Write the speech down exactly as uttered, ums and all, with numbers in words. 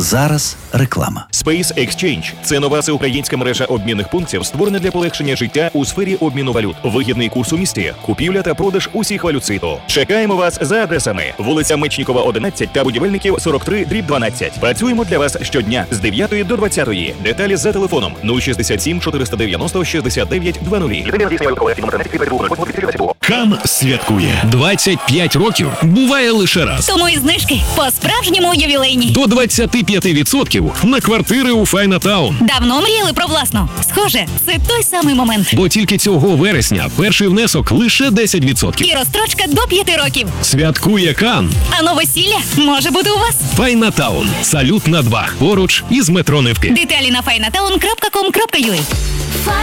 Зараз реклама. Space Exchange – це нова всеукраїнська мережа обмінних пунктів, створена для полегшення життя у сфері обміну валют. Вигідний курс у місті, купівля та продаж усіх валют світу. Чекаємо вас за адресами: вулиця Мечнікова, одинадцять та Будівельників, сорок три дріб дванадцять. Працюємо для вас щодня з дев'ятої до двадцятої. Деталі за телефоном нуль шістдесят сім чотириста дев'яносто шістдесят дев'ять двадцять. Кан святкує двадцять п'ять років. Буває лише раз. Тому і знижки по-справжньому ювілейні. До двадцять п'ять відсотків на квартири у Файнатаун. Давно мріяли про власну? Схоже, це той самий момент. Бо тільки цього вересня перший внесок лише десять відсотків. І розстрочка до п'яти років. Святкує Кан. А новосілля може бути у вас. Файнатаун. Салют на два. Поруч із метро Невки. Деталі на файнатаун крапка ком крапка ю а.